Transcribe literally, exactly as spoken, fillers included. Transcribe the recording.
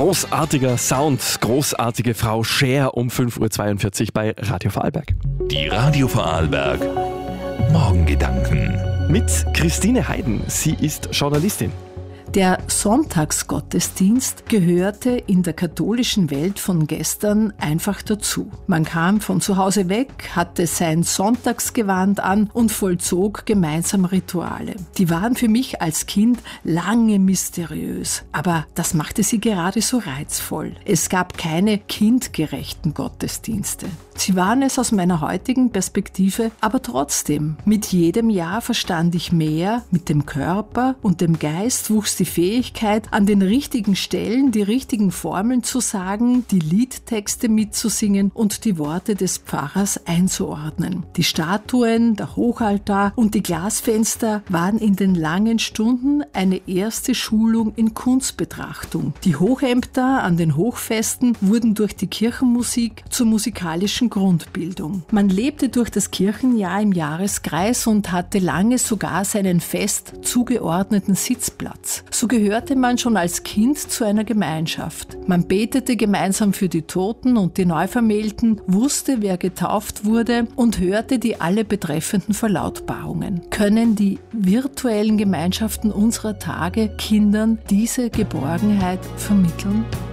Großartiger Sound, großartige Frau Cher um fünf Uhr zweiundvierzig bei Radio Vorarlberg. Die Radio Vorarlberg Morgengedanken Mit Christine Heiden. Sie ist Journalistin. Der Sonntagsgottesdienst gehörte in der katholischen Welt von gestern einfach dazu. Man kam von zu Hause weg, hatte sein Sonntagsgewand an und vollzog gemeinsam Rituale. Die waren für mich als Kind lange mysteriös, aber das machte sie gerade so reizvoll. Es gab keine kindgerechten Gottesdienste. Sie waren es aus meiner heutigen Perspektive, aber trotzdem. Mit jedem Jahr verstand ich mehr, mit dem Körper und dem Geist wuchs die Fähigkeit, an den richtigen Stellen die richtigen Formeln zu sagen, die Liedtexte mitzusingen und die Worte des Pfarrers einzuordnen. Die Statuen, der Hochaltar und die Glasfenster waren in den langen Stunden eine erste Schulung in Kunstbetrachtung. Die Hochämter an den Hochfesten wurden durch die Kirchenmusik zur musikalischen Grundbildung. Man lebte durch das Kirchenjahr im Jahreskreis und hatte lange sogar seinen fest zugeordneten Sitzplatz. So gehörte man schon als Kind zu einer Gemeinschaft. Man betete gemeinsam für die Toten und die Neuvermählten, wusste, wer getauft wurde und hörte die alle betreffenden Verlautbarungen. Können die virtuellen Gemeinschaften unserer Tage Kindern diese Geborgenheit vermitteln?